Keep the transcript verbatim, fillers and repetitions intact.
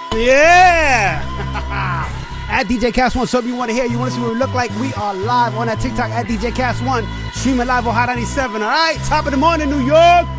Yeah. At D J Cast One, something you want to hear, you want to see what we look like, we are live on that TikTok at D J Cast One, streaming live on Hot ninety-seven. All right, top of the morning, New York.